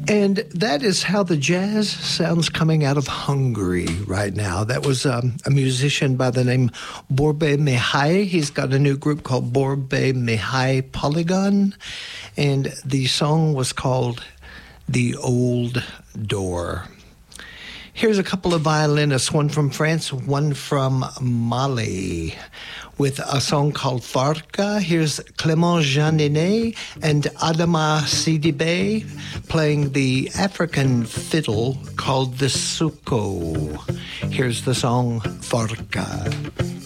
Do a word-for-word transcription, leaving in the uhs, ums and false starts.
And that is how the jazz sounds coming out of Hungary right now. That was um, a musician by the name Borbé Mihai. He's got a new group called Borbé Mihai Polygon. And the song was called The Old Door. Here's a couple of violinists, one from France, one from Mali, with a song called Farka. Here's Clément Jeanninet and Adama Sidibé playing the African fiddle called the Suko. Here's the song Farka.